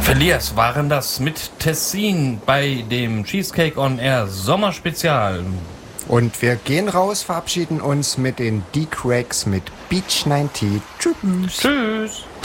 Cavaliers waren das mit Tessin bei dem Cheesecake on Air Sommerspezial. Und wir gehen raus, verabschieden uns mit den D-Cracks mit Beach 90. Tschüss. Tschüss.